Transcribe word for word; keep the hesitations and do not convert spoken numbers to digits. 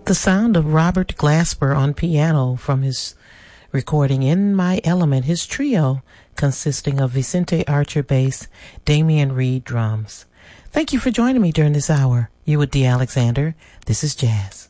The sound of Robert Glasper on piano from his recording In My Element, his trio consisting of Vicente Archer bass, Damian Reed drums. Thank you for joining me during this hour. You with D. Alexander. This is Jazz.